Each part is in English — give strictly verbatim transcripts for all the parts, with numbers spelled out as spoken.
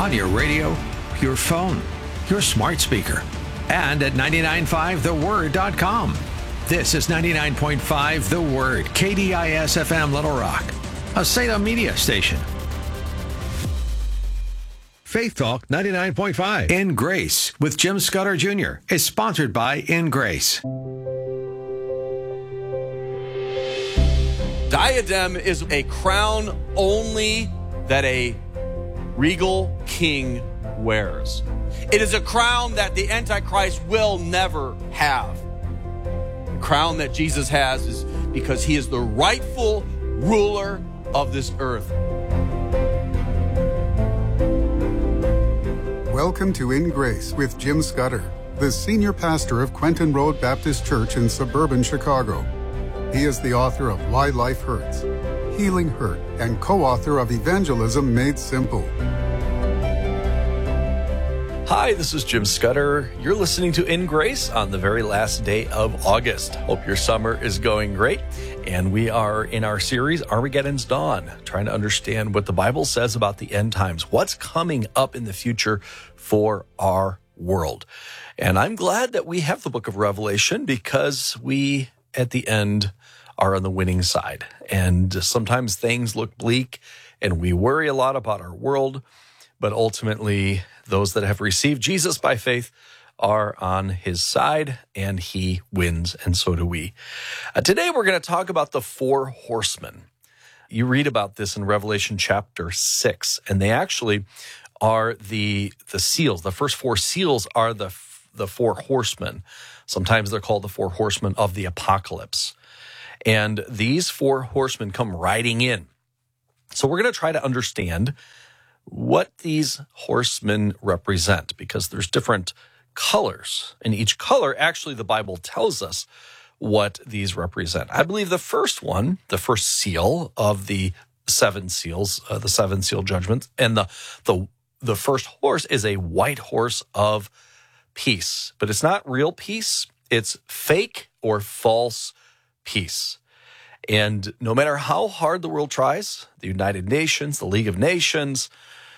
on your radio, your phone, your smart speaker, and at nine nine five the word dot com. This is ninety-nine point five The Word, K D I S F M Little Rock, a Salem media station. Faith Talk ninety-nine point five In Grace with Jim Scudder Junior is sponsored by In Grace. Diadem is a crown only that a regal king wears. It is a crown that the Antichrist will never have. The crown that Jesus has is because he is the rightful ruler of this earth. Welcome to In Grace with Jim Scudder, the senior pastor of Quentin Road Baptist Church in suburban Chicago. He is the author of Why Life Hurts, Healing Hurt, and co-author of Evangelism Made Simple. Hi, this is Jim Scudder. You're listening to In Grace on the very last day of August. Hope your summer is going great. And we are in our series, Armageddon's Dawn, trying to understand what the Bible says about the end times, what's coming up in the future for our world. And I'm glad that we have the book of Revelation because we, at the end, are on the winning side. And sometimes things look bleak and we worry a lot about our world, but ultimately those that have received Jesus by faith are on his side and he wins, and so do we. Uh, today we're going to talk about the four horsemen. You read about this in Revelation chapter six, and they actually are the the seals. The first four seals are the the four horsemen. Sometimes they're called the four horsemen of the apocalypse. And these four horsemen come riding in. So we're going to try to understand what these horsemen represent, because there's different colors. And each color, actually, the Bible tells us what these represent. I believe the first one, the first seal of the seven seals, uh, the seven seal judgments, and the, the, the first horse is a white horse of peace. But it's not real peace. It's fake or false peace. And no matter how hard the world tries, the United Nations, the League of Nations,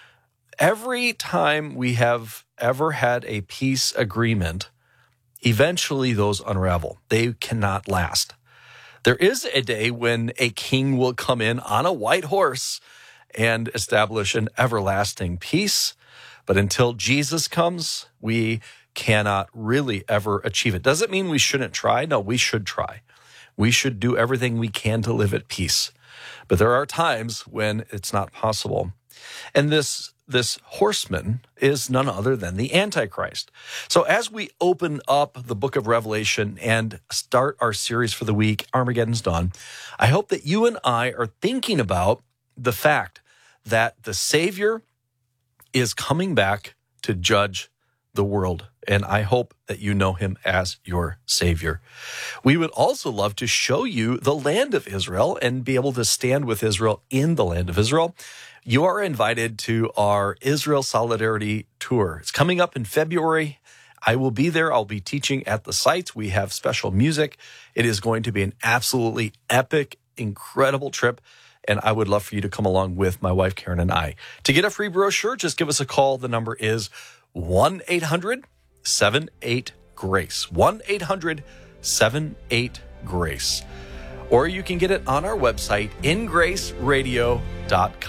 every time we have ever had a peace agreement, eventually those unravel. They cannot last. There is a day when a king will come in on a white horse and establish an everlasting peace. But until Jesus comes, we cannot really ever achieve it. Doesn't mean we shouldn't try. No, we should try. We should do everything we can to live at peace. But there are times when it's not possible. And this, this horseman is none other than the Antichrist. So as we open up the book of Revelation and start our series for the week, Armageddon's Dawn, I hope that you and I are thinking about the fact that the Savior is coming back to judge the world. And I hope that you know him as your Savior. We would also love to show you the land of Israel and be able to stand with Israel in the land of Israel. You are invited to our Israel Solidarity Tour. It's coming up in February. I will be there. I'll be teaching at the site. We have special music. It is going to be an absolutely epic, incredible trip. And I would love for you to come along with my wife, Karen, and I. To get a free brochure, just give us a call. The number is one eight hundred seven eight GRACE. one eight hundred seven eight GRACE. Or you can get it on our website, in grace radio dot com.